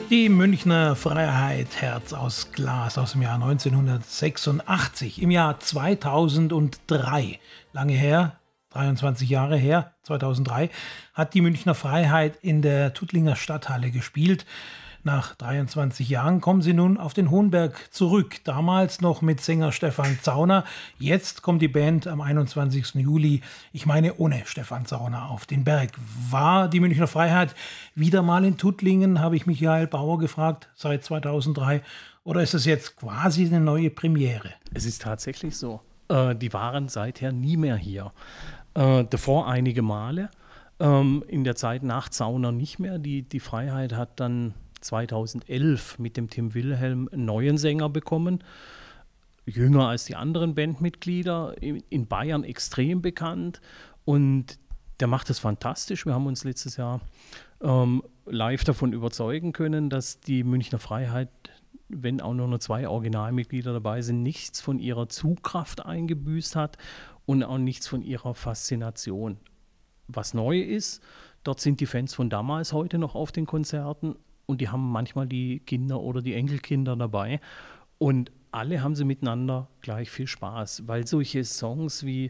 Die Münchner Freiheit, Herz aus Glas aus dem Jahr 1986. Im Jahr 2003, lange her, 23 Jahre her, 2003, hat die Münchner Freiheit in der Tuttlinger Stadthalle gespielt. Nach 23 Jahren kommen sie nun auf den Hohenberg zurück. Damals noch mit Sänger Stefan Zauner. Jetzt kommt die Band am 21. Juli, ich meine ohne Stefan Zauner, auf den Berg. War die Münchner Freiheit wieder mal in Tuttlingen, habe ich Michael Bauer gefragt, seit 2003. Oder ist es jetzt quasi eine neue Premiere? Es ist tatsächlich so. Die waren seither nie mehr hier. Davor einige Male. In der Zeit nach Zauner nicht mehr. Die Freiheit hat dann 2011 mit dem Tim Wilhelm einen neuen Sänger bekommen, jünger als die anderen Bandmitglieder, in Bayern extrem bekannt, und der macht es fantastisch. Wir haben uns letztes Jahr live davon überzeugen können, dass die Münchner Freiheit, wenn auch nur noch 2 Originalmitglieder dabei sind, nichts von ihrer Zugkraft eingebüßt hat und auch nichts von ihrer Faszination. Was neu ist, dort sind die Fans von damals heute noch auf den Konzerten. Und die haben manchmal die Kinder oder die Enkelkinder dabei. Und alle haben sie miteinander gleich viel Spaß. Weil solche Songs wie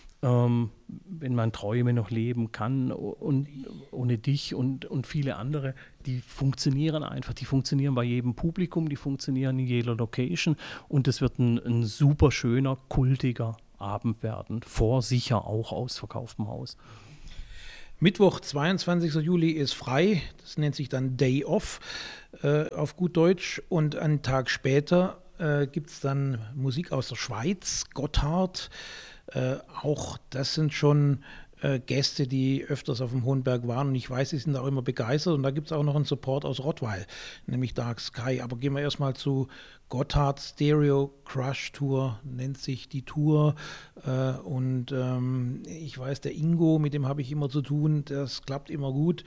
Wenn man Träume noch leben kann und Ohne dich und viele andere, die funktionieren einfach. Die funktionieren bei jedem Publikum, die funktionieren in jeder Location. Und das wird ein super schöner, kultiger Abend werden. Vor sicher auch ausverkauftem Haus. Mittwoch, 22. Juli ist frei, das nennt sich dann Day Off auf gut Deutsch, und einen Tag später gibt es dann Musik aus der Schweiz, Gotthard, auch das sind schon Gäste, die öfters auf dem Hohenberg waren, und ich weiß, sie sind auch immer begeistert, und da gibt es auch noch einen Support aus Rottweil, nämlich Dark Sky. Aber gehen wir erstmal zu Gotthard. Stereo Crush Tour nennt sich die Tour, und ich weiß, der Ingo, mit dem habe ich immer zu tun, das klappt immer gut.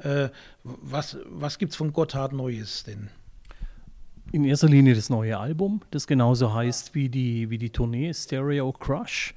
Was gibt es von Gotthard Neues denn? In erster Linie das neue Album, das genauso heißt wie die Tournee, Stereo Crush.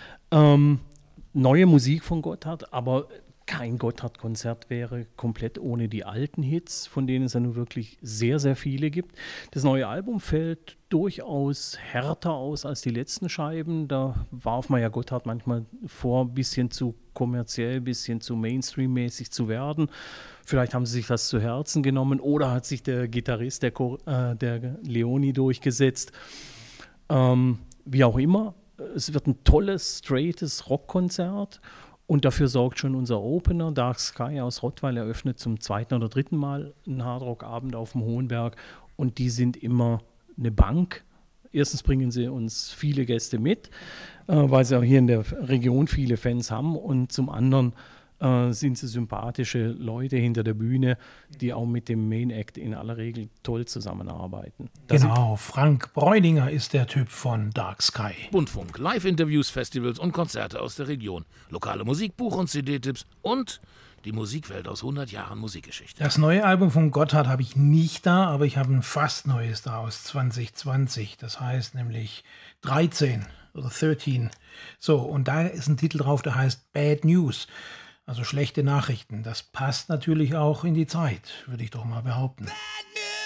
Neue Musik von Gotthard, aber kein Gotthard-Konzert wäre komplett ohne die alten Hits, von denen es ja nun wirklich sehr, sehr viele gibt. Das neue Album fällt durchaus härter aus als die letzten Scheiben. Da warf man ja Gotthard manchmal vor, ein bisschen zu kommerziell, ein bisschen zu Mainstream-mäßig zu werden. Vielleicht haben sie sich das zu Herzen genommen, oder hat sich der Gitarrist, der Leoni, durchgesetzt. Wie auch immer. Es wird ein tolles, straightes Rockkonzert, und dafür sorgt schon unser Opener. Dark Sky aus Rottweil eröffnet zum 2. oder 3. Mal einen Hardrock-Abend auf dem Hohenberg, und die sind immer eine Bank. Erstens bringen sie uns viele Gäste mit, weil sie auch hier in der Region viele Fans haben, und zum anderen sind sie sympathische Leute hinter der Bühne, die auch mit dem Main Act in aller Regel toll zusammenarbeiten. Genau, Frank Bräuninger ist der Typ von Dark Sky. Rundfunk, Live-Interviews, Festivals und Konzerte aus der Region, lokale Musik, Buch- und CD-Tipps und die Musikwelt aus 100 Jahren Musikgeschichte. Das neue Album von Gotthard habe ich nicht da, aber ich habe ein fast neues da aus 2020. Das heißt nämlich 13 oder 13. So, und da ist ein Titel drauf, der heißt Bad News. Also schlechte Nachrichten. Das passt natürlich auch in die Zeit, würde ich doch mal behaupten. Bad News!